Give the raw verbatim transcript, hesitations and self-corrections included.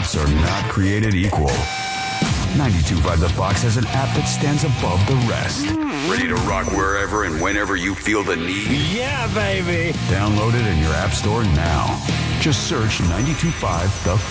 apps are not created equal. ninety-two point five The Fox has an app that stands above the rest. Ready to rock wherever and whenever you feel the need? Yeah, baby. Download it in your app store now. Just search ninety-two point five The